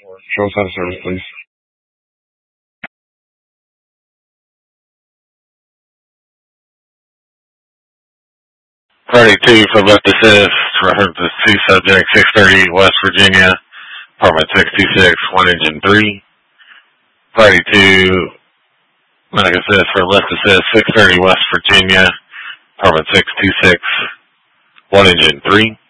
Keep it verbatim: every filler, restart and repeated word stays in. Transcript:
Show us how to service, please. Party two for left assist, reference to two subject, six thirty West Virginia, apartment six two six, one engine three. Party two, medic assist for left assist, six thirty West Virginia, apartment six two six, one engine three.